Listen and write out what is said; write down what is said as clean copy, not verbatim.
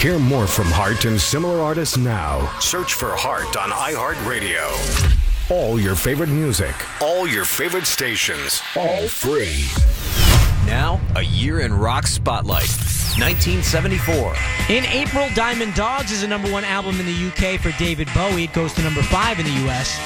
Hear more from Heart and similar artists now. Search for Heart on iHeartRadio. All your favorite music, all your favorite stations, all free. Now, a year in rock spotlight. 1974. In April, Diamond Dogs is a #1 album in the UK for David Bowie. It goes to #5 in the US.